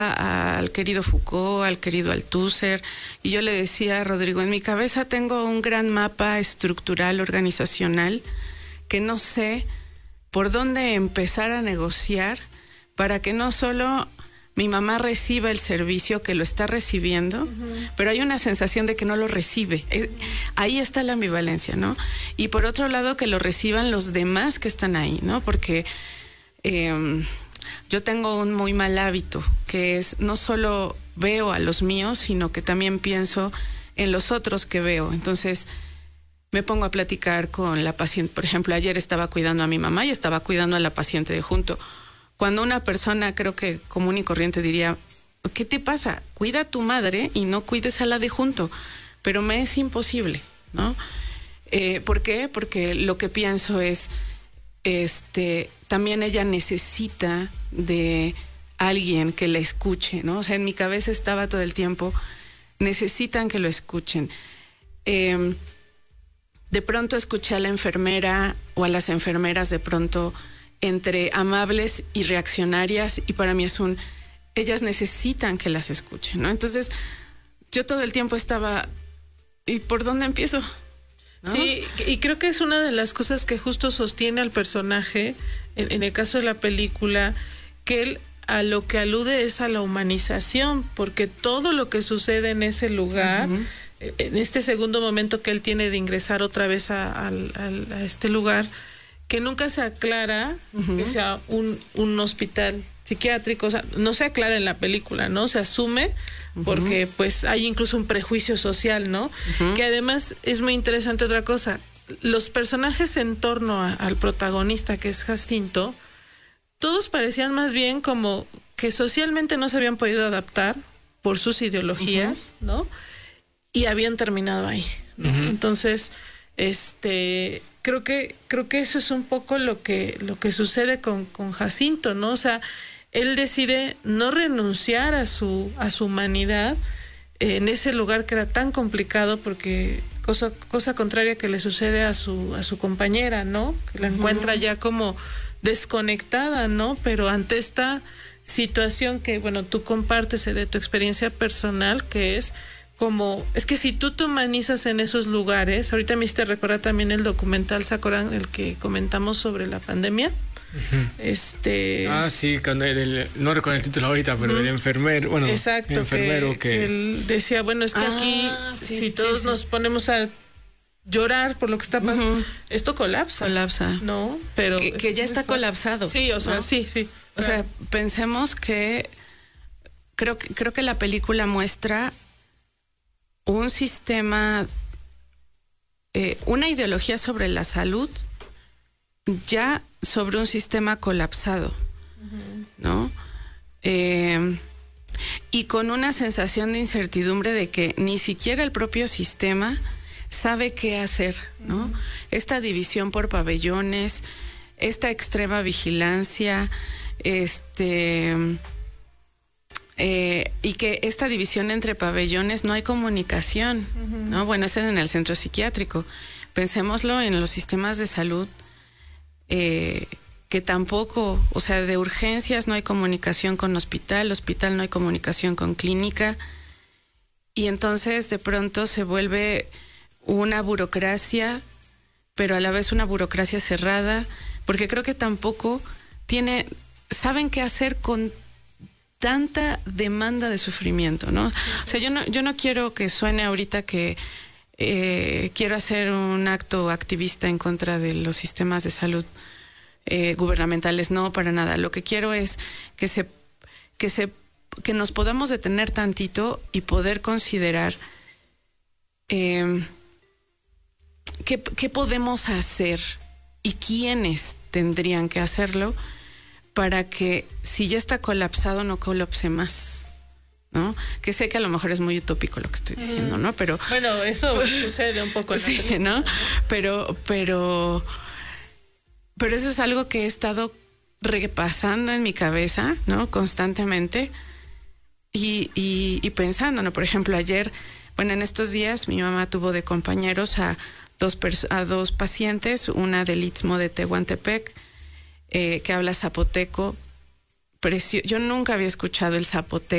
al querido Foucault, al querido Althusser, y yo le decía a Rodrigo, en mi cabeza tengo un gran mapa estructural, organizacional, que no sé por dónde empezar a negociar para que no solo mi mamá reciba el servicio, que lo está recibiendo, pero hay una sensación de que no lo recibe. Ahí está la ambivalencia, ¿no? Y por otro lado, que lo reciban los demás que están ahí, ¿no? Porque yo tengo un muy mal hábito, que es no solo veo a los míos, sino que también pienso en los otros que veo. Entonces me pongo a platicar con la paciente. Por ejemplo, ayer estaba cuidando a mi mamá y estaba cuidando a la paciente de junto. Cuando una persona, creo que común y corriente, diría, ¿qué te pasa? Cuida a tu madre y no cuides a la de junto. Pero me es imposible, ¿no? ¿Por qué? Porque lo que pienso es, también ella necesita de alguien que la escuche, ¿no? O sea, en mi cabeza estaba todo el tiempo, necesitan que lo escuchen. De pronto escuché a la enfermera o a las enfermeras de pronto entre amables y reaccionarias, y para mí ellas necesitan que las escuchen, ¿no? Entonces, yo todo el tiempo estaba, ¿y por dónde empiezo? ¿No? Sí, y creo que es una de las cosas que justo sostiene al personaje, en el caso de la película, que él a lo que alude es a la humanización, porque todo lo que sucede en ese lugar, en este segundo momento que él tiene de ingresar otra vez a este lugar, que nunca se aclara que sea un hospital psiquiátrico, o sea, no se aclara en la película, ¿no? Se asume porque pues hay incluso un prejuicio social, ¿no? Que además es muy interesante otra cosa, los personajes en torno al protagonista, que es Jacinto, todos parecían más bien como que socialmente no se habían podido adaptar por sus ideologías, ¿no? Y habían terminado ahí, ¿no? Entonces, creo que eso es un poco lo que sucede con Jacinto, ¿no? O sea, él decide no renunciar a su humanidad en ese lugar que era tan complicado, porque cosa contraria que le sucede a su compañera, ¿no? Que la encuentra ya como desconectada, ¿no? Pero ante esta situación que, bueno, tú compartes de tu experiencia personal, que es que si tú te humanizas en esos lugares, ahorita me hiciste recordar también el documental, ¿se acuerdan? El que comentamos sobre la pandemia. Sí, cuando no recuerdo el título ahorita, pero el enfermero, bueno, exacto, el enfermero que él decía, bueno, es que aquí, si todos nos ponemos a llorar por lo que está pasando, esto colapsa, ¿no? Pero que ya está colapsado. Sí, o sea, ¿no? Sí. O sea, pensemos que creo que la película muestra un sistema, una ideología sobre la salud, ya sobre un sistema colapsado, ¿no? Y con una sensación de incertidumbre de que ni siquiera el propio sistema sabe qué hacer, ¿no? Esta división por pabellones, esta extrema vigilancia, y que esta división entre pabellones no hay comunicación, ¿no? Bueno, es en el centro psiquiátrico. Pensémoslo en los sistemas de salud, que tampoco, o sea, de urgencias no hay comunicación con hospital no hay comunicación con clínica, y entonces de pronto se vuelve una burocracia, pero a la vez una burocracia cerrada, porque creo que tampoco saben qué hacer con tanta demanda de sufrimiento, ¿no? O sea, yo no quiero que suene ahorita que quiero hacer un acto activista en contra de los sistemas de salud gubernamentales, no, para nada. Lo que quiero es que nos podamos detener tantito y poder considerar qué podemos hacer y quiénes tendrían que hacerlo para que, si ya está colapsado, no colapse más, ¿no? Que sé que a lo mejor es muy utópico lo que estoy diciendo, ¿no? Pero bueno, eso sucede un poco en la película, ¿no? Pero eso es algo que he estado repasando en mi cabeza, ¿no? Constantemente y pensando, ¿no? Por ejemplo, ayer, bueno, en estos días mi mamá tuvo de compañeros a dos pacientes, una del Istmo de Tehuantepec, que habla zapoteco. Yo nunca había escuchado el zapoteco